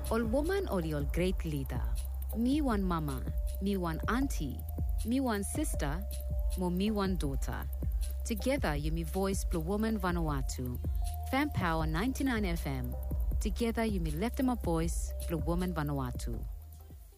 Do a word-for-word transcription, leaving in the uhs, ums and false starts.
Ol woman ol ol great leader. Me one mama, me one auntie, me one sister, mo me one daughter. Together you me voice Blue Woman Vanuatu. Fan Power ninety-nine F M. Together you me left in my voice Blue Woman Vanuatu.